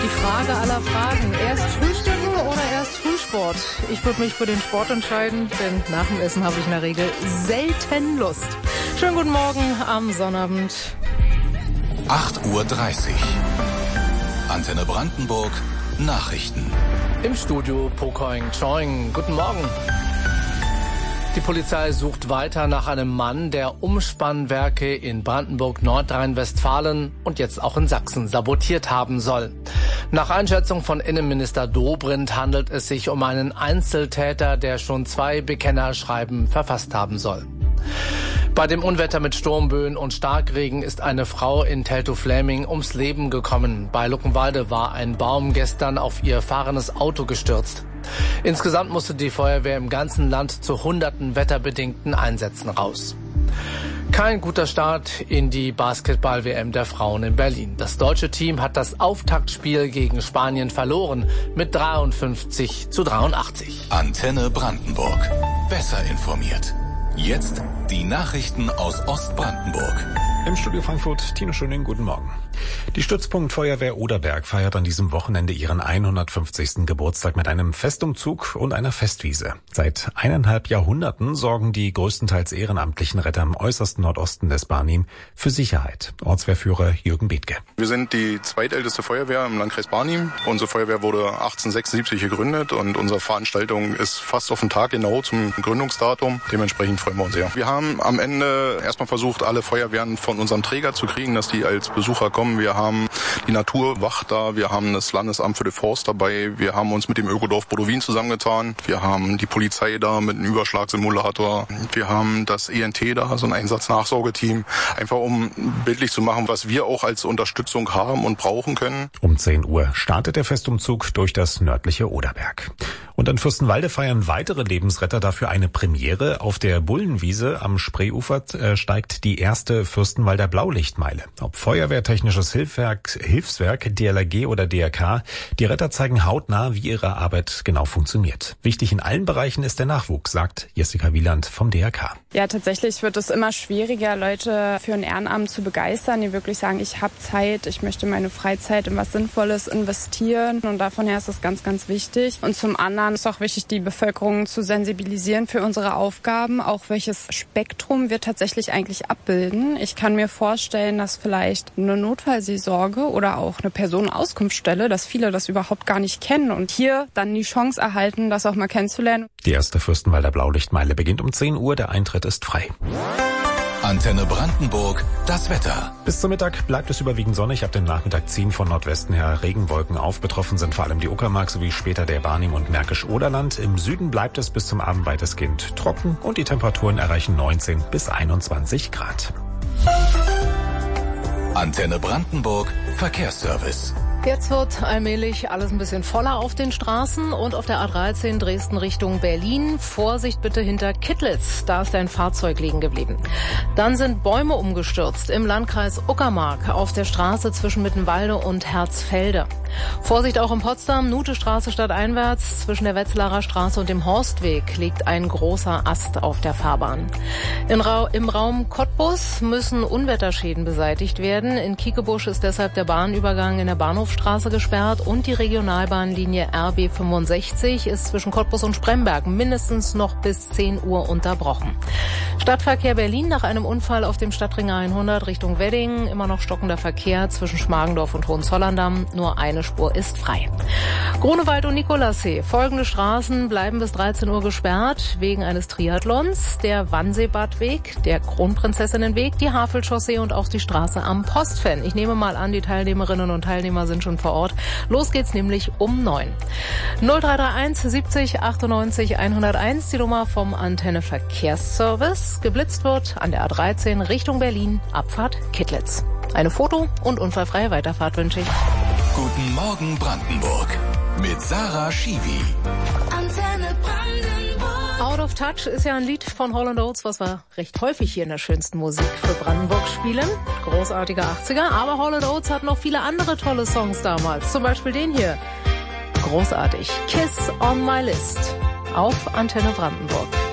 Die Frage aller Fragen. Erst Frühstücken oder erst Frühsport? Ich würde mich für den Sport entscheiden, denn nach dem Essen habe ich in der Regel selten Lust. Schönen guten Morgen am Sonnabend. 8:30 Uhr. Antenne Brandenburg. Nachrichten. Im Studio Pokoing Choing. Guten Morgen. Die Polizei sucht weiter nach einem Mann, der Umspannwerke in Brandenburg, Nordrhein-Westfalen und jetzt auch in Sachsen sabotiert haben soll. Nach Einschätzung von Innenminister Dobrindt handelt es sich um einen Einzeltäter, der schon 2 Bekennerschreiben verfasst haben soll. Bei dem Unwetter mit Sturmböen und Starkregen ist eine Frau in Teltow-Fläming ums Leben gekommen. Bei Luckenwalde war ein Baum gestern auf ihr fahrendes Auto gestürzt. Insgesamt musste die Feuerwehr im ganzen Land zu hunderten wetterbedingten Einsätzen raus. Kein guter Start in die Basketball-WM der Frauen in Berlin. Das deutsche Team hat das Auftaktspiel gegen Spanien verloren mit 53:83. Antenne Brandenburg. Besser informiert. Jetzt die Nachrichten aus Ostbrandenburg. Im Studio Frankfurt, Tino Schöning, guten Morgen. Die Stützpunkt Feuerwehr Oderberg feiert an diesem Wochenende ihren 150. Geburtstag mit einem Festumzug und einer Festwiese. Seit 1,5 Jahrhunderten sorgen die größtenteils ehrenamtlichen Retter im äußersten Nordosten des Barnim für Sicherheit. Ortswehrführer Jürgen Bethke. Wir sind die zweitälteste Feuerwehr im Landkreis Barnim. Unsere Feuerwehr wurde 1876 gegründet und unsere Veranstaltung ist fast auf den Tag genau zum Gründungsdatum. Dementsprechend freuen wir uns sehr. Wir haben am Ende erstmal versucht, alle Feuerwehren von unserem Träger zu kriegen, dass die als Besucher kommen. Wir haben die Naturwacht da, wir haben das Landesamt für den Forst dabei, wir haben uns mit dem Ökodorf Bodowin zusammengetan, wir haben die Polizei da mit einem Überschlagsimulator, wir haben das ENT da, so ein Einsatznachsorgeteam, einfach um bildlich zu machen, was wir auch als Unterstützung haben und brauchen können. Um 10 Uhr startet der Festumzug durch das nördliche Oderberg. Und in Fürstenwalde feiern weitere Lebensretter dafür eine Premiere. Auf der Bullenwiese am Spreeufer steigt die erste Fürstenwalder Blaulichtmeile. Ob Feuerwehrtechnisches Hilfswerk, DLRG oder DRK, die Retter zeigen hautnah, wie ihre Arbeit genau funktioniert. Wichtig in allen Bereichen ist der Nachwuchs, sagt Jessica Wieland vom DRK. Ja, tatsächlich wird es immer schwieriger, Leute für ein Ehrenamt zu begeistern, die wirklich sagen, ich habe Zeit, ich möchte meine Freizeit in was Sinnvolles investieren. Und davon her ist es ganz, ganz wichtig. Und zum anderen ist auch wichtig, die Bevölkerung zu sensibilisieren für unsere Aufgaben, auch welches Spektrum wir tatsächlich eigentlich abbilden. Ich kann mir vorstellen, dass vielleicht eine Notfallseelsorge oder auch eine Personenauskunftsstelle, dass viele das überhaupt gar nicht kennen und hier dann die Chance erhalten, das auch mal kennenzulernen. Die erste Fürstenwalder Blaulichtmeile beginnt um 10 Uhr, der Eintritt ist frei. Antenne Brandenburg, das Wetter. Bis zum Mittag bleibt es überwiegend sonnig. Ab dem Nachmittag ziehen von Nordwesten her Regenwolken auf. Betroffen sind vor allem die Uckermark sowie später der Barnim und Märkisch-Oderland. Im Süden bleibt es bis zum Abend weitestgehend trocken und die Temperaturen erreichen 19 bis 21 Grad. Antenne Brandenburg, Verkehrsservice. Jetzt wird allmählich alles ein bisschen voller auf den Straßen und auf der A13 Dresden Richtung Berlin. Vorsicht bitte hinter Kittlitz, da ist ein Fahrzeug liegen geblieben. Dann sind Bäume umgestürzt im Landkreis Uckermark auf der Straße zwischen Mittenwalde und Herzfelde. Vorsicht auch in Potsdam, Nutestraße stadteinwärts. Zwischen der Wetzlarer Straße und dem Horstweg liegt ein großer Ast auf der Fahrbahn. Im Raum Cottbus müssen Unwetterschäden beseitigt werden. In Kiekebusch ist deshalb der Bahnübergang in der Bahnhofstraße gesperrt und die Regionalbahnlinie RB 65 ist zwischen Cottbus und Spremberg mindestens noch bis 10 Uhr unterbrochen. Stadtverkehr Berlin nach einem Unfall auf dem Stadtring 100 Richtung Wedding. Immer noch stockender Verkehr zwischen Schmargendorf und Hohenzollern-Damm. Nur eine Spur ist frei. Grunewald und Nikolassee. Folgende Straßen bleiben bis 13 Uhr gesperrt wegen eines Triathlons. Der Wannseebadweg, der Kronprinzessinnenweg, die Havelchaussee und auch die Straße am Postfen. Ich nehme mal an, die Teilnehmerinnen und Teilnehmer sind schon vor Ort. Los geht's nämlich um 9. 0331 70 98 101, die Nummer vom Antenne Verkehrsservice. Geblitzt wird an der A13 Richtung Berlin, Abfahrt Kittlitz. Eine Foto- und unfallfreie Weiterfahrt wünsche ich. Guten Morgen Brandenburg mit Sarah Schiwi. Antenne Brandenburg. Out of Touch ist ja ein Lied von Hall & Oates, was wir recht häufig hier in der schönsten Musik für Brandenburg spielen. Großartige 80er, aber Hall & Oates hat noch viele andere tolle Songs damals. Zum Beispiel den hier. Großartig. Kiss on my list. Auf Antenne Brandenburg.